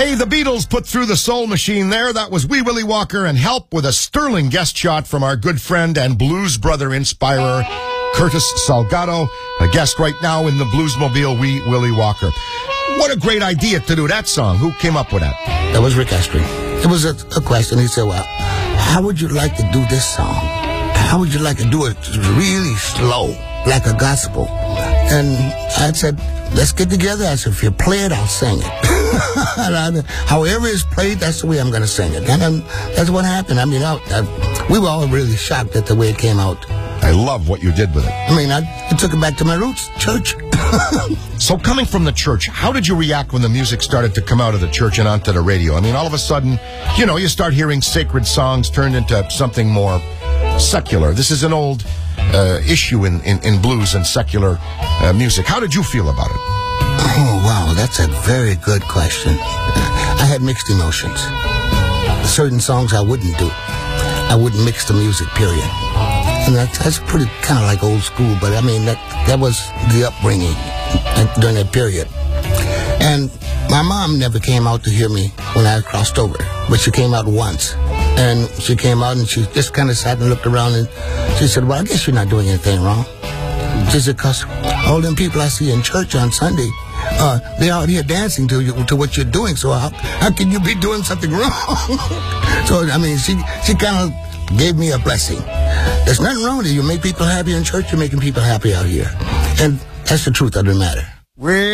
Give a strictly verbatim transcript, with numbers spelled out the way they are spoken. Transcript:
Hey, the Beatles put through the soul machine there. That was Wee Willie Walker, and help with a sterling guest shot from our good friend and Blues Brother inspirer, Curtis Salgado, a guest right now in the Bluesmobile, Wee Willie Walker. What a great idea to do that song. Who came up with that? That was Rick Astley. It was a, a question. He said, well, how would you like to do this song? How would you like to do it really slow, like a gospel? And I said, let's get together. I said, if you play it, I'll sing it. I, however it's played, that's the way I'm going to sing it. And um, that's what happened. I mean, I, I, we were all really shocked at the way it came out. I love what you did with it. I mean, I, I took it back to my roots, church. So coming from the church, how did you react when the music started to come out of the church and onto the radio? I mean, all of a sudden, you know, you start hearing sacred songs turned into something more secular. This is an old uh, issue in, in, in blues and secular uh, music. How did you feel about it? Oh, wow, that's a very good question. I had mixed emotions. Certain songs I wouldn't do. I wouldn't mix the music, period. And that's, that's pretty kind of like old school, but I mean, that, that was the upbringing during that period. And my mom never came out to hear me when I crossed over, but she came out once. And she came out and she just kind of sat and looked around and she said, well, I guess you're not doing anything wrong. She said, because all them people I see in church on Sunday, uh, they're out here dancing to you, to what you're doing, so how, how can you be doing something wrong? So, I mean, she, she kind of gave me a blessing. There's nothing wrong with it. You make people happy in church, you're making people happy out here. And that's the truth of the matter.